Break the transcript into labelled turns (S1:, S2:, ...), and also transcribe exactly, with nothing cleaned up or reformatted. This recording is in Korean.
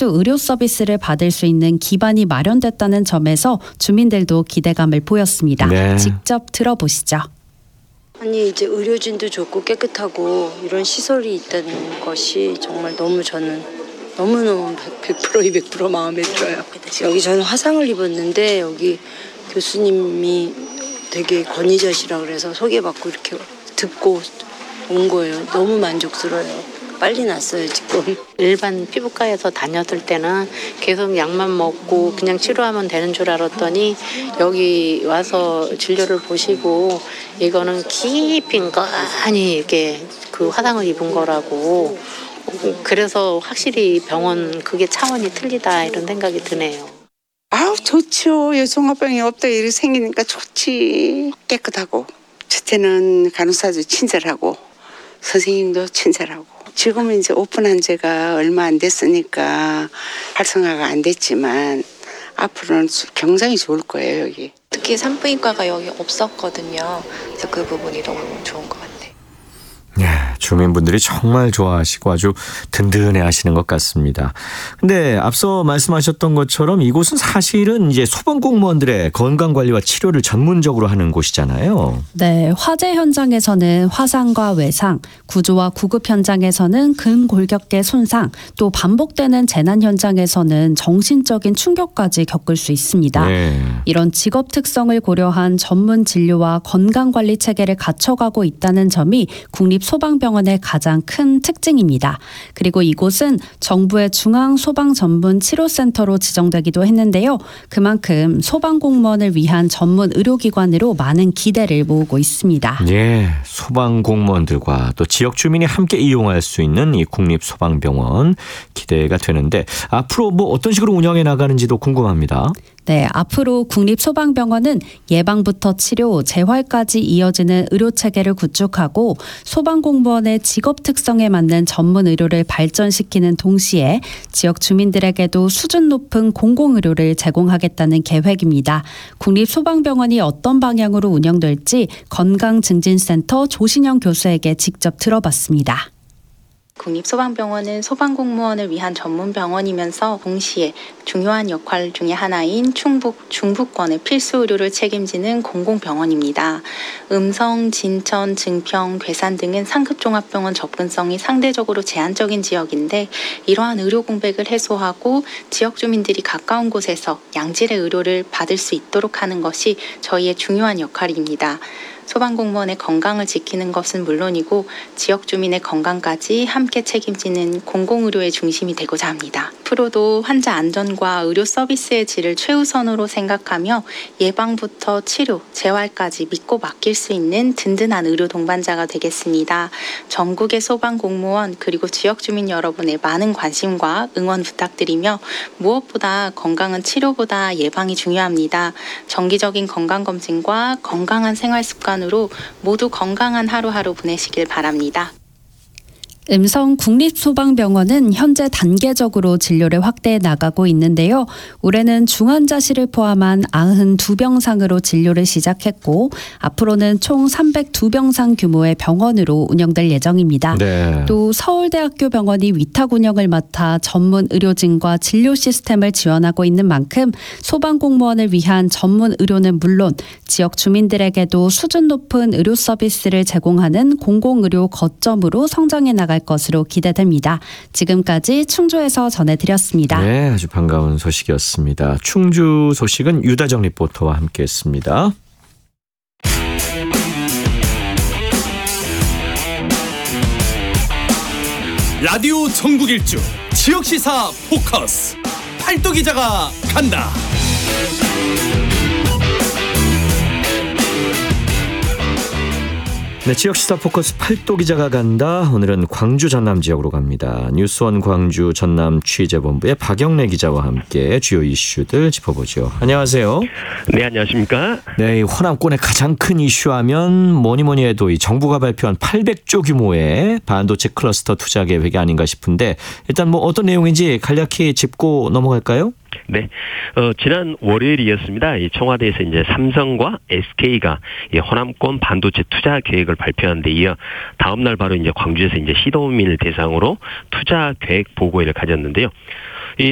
S1: 필수 의료 서비스를 받을 수 있는 기반이 마련됐다는 점에서 주민들도 기대감을 보였습니다.
S2: 네.
S1: 직접 들어보시죠.
S3: 아니 이제 의료진도 좋고 깨끗하고 이런 시설이 있다는 것이 정말 너무 저는 너무너무 백 퍼센트 이백 퍼센트 마음에 들어요. 여기 저는 화상을 입었는데 여기 교수님이 되게 권위자시라 그래서 소개받고 이렇게 듣고 온 거예요. 너무 만족스러워요. 빨리 났어요 지금.
S4: 일반 피부과에서 다녔을 때는 계속 약만 먹고 그냥 치료하면 되는 줄 알았더니 여기 와서 진료를 보시고 이거는 깊이 많이 이렇게 그 화상을 입은 거라고, 그래서 확실히 병원 그게 차원이 틀리다 이런 생각이 드네요.
S5: 아우 좋죠. 여성화병이 없다 이렇게 생기니까 좋지. 깨끗하고 첫째는 간호사도 친절하고 선생님도 친절하고. 지금은 이제 오픈한 지가 얼마 안 됐으니까 활성화가 안 됐지만 앞으로는 굉장히 좋을 거예요 여기.
S6: 특히 산부인과가 여기 없었거든요. 그래서 그 부분이 너무 좋은 것 같아요.
S2: 네, 주민분들이 정말 좋아하시고 아주 든든해 하시는 것 같습니다. 근데 앞서 말씀하셨던 것처럼 이곳은 사실은 이제 소방공무원들의 건강관리와 치료를 전문적으로 하는 곳이잖아요.
S1: 네, 화재 현장에서는 화상과 외상, 구조와 구급 현장에서는 근골격계 손상, 또 반복되는 재난 현장에서는 정신적인 충격까지 겪을 수 있습니다.
S2: 네.
S1: 이런 직업 특성을 고려한 전문 진료와 건강관리 체계를 갖춰가고 있다는 점이 국립소방병원의 가장 큰 특징입니다. 그리고 이곳은 정부의 중앙소방전문치료센터로 지정되기도 했는데요. 그만큼 소방공무원을 위한 전문 의료기관으로 많은 기대를 모으고 있습니다.
S2: 예, 소방공무원들과 또 지역 주민이 함께 이용할 수 있는 이 국립소방병원 기대가 되는데 앞으로 뭐 어떤 식으로 운영해 나가는지도 궁금합니다.
S1: 네, 앞으로 국립소방병원은 예방부터 치료, 재활까지 이어지는 의료체계를 구축하고 소방공무원의 직업 특성에 맞는 전문 의료를 발전시키는 동시에 지역 주민들에게도 수준 높은 공공의료를 제공하겠다는 계획입니다. 국립소방병원이 어떤 방향으로 운영될지 건강증진센터 조신영 교수에게 직접 들어봤습니다.
S7: 국립소방병원은 소방공무원을 위한 전문병원이면서 동시에 중요한 역할 중의 하나인 충북, 중부권의 필수 의료를 책임지는 공공병원입니다. 음성, 진천, 증평, 괴산 등은 상급종합병원 접근성이 상대적으로 제한적인 지역인데 이러한 의료 공백을 해소하고 지역 주민들이 가까운 곳에서 양질의 의료를 받을 수 있도록 하는 것이 저희의 중요한 역할입니다. 소방공무원의 건강을 지키는 것은 물론이고 지역 주민의 건강까지 함께 책임지는 공공의료의 중심이 되고자 합니다. 앞으로도 환자 안전과 의료 서비스의 질을 최우선으로 생각하며 예방부터 치료, 재활까지 믿고 맡길 수 있는 든든한 의료 동반자가 되겠습니다. 전국의 소방공무원 그리고 지역 주민 여러분의 많은 관심과 응원 부탁드리며 무엇보다 건강은 치료보다 예방이 중요합니다. 정기적인 건강검진과 건강한 생활습관으로 모두 건강한 하루하루 보내시길 바랍니다.
S1: 음성 국립소방병원은 현재 단계적으로 진료를 확대해 나가고 있는데요. 올해는 중환자실을 포함한 구십이 병상으로 진료를 시작했고 앞으로는 총 삼백이 병상 규모의 병원으로 운영될 예정입니다.
S2: 네.
S1: 또 서울대학교 병원이 위탁 운영을 맡아 전문 의료진과 진료 시스템을 지원하고 있는 만큼 소방공무원을 위한 전문 의료는 물론 지역 주민들에게도 수준 높은 의료 서비스를 제공하는 공공의료 거점으로 성장해 나갈 것으로 기대됩니다. 지금까지 충주에서 전해드렸습니다.
S2: 네, 아주 반가운 소식이었습니다. 충주 소식은 유다정 리포터와 함께했습니다.
S8: 라디오 전국일주 지역시사 포커스 팔도 기자가 간다.
S2: 네, 지역시사 포커스 팔도 기자가 간다. 오늘은 광주 전남 지역으로 갑니다. 뉴스원 광주 전남 취재본부의 박영래 기자와 함께 주요 이슈들 짚어보죠. 안녕하세요.
S9: 네, 안녕하십니까.
S2: 네, 이 호남권의 가장 큰 이슈하면 뭐니 뭐니 해도 이 정부가 발표한 팔백조 규모의 반도체 클러스터 투자 계획이 아닌가 싶은데 일단 뭐 어떤 내용인지 간략히 짚고 넘어갈까요?
S9: 네, 어, 지난 월요일이었습니다. 이 청와대에서 이제 삼성과 에스케이가 이 호남권 반도체 투자 계획을 발표한 데 이어 다음 날 바로 이제 광주에서 이제 시도민을 대상으로 투자 계획 보고회를 가졌는데요.